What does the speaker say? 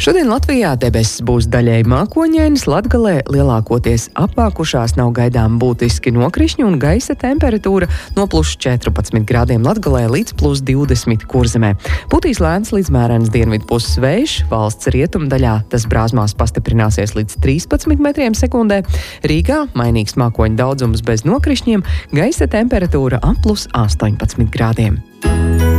Šodien Latvijā debesis būs daļēji mākoņainas, Latgalē lielākoties apmākušās, nav gaidām būtiski nokrišņi un gaisa temperatūra no +14 grādiem Latgalē līdz +20 Kurzemē. Putīs lēns līdz mērens dienvidu puses vējš, valsts rietumdaļā tas brāzmās pastiprināsies līdz 13 metriem sekundē. Rīgā mainīgs mākoņu daudzums bez nokrišņiem, gaisa temperatūra ap +18 grādiem.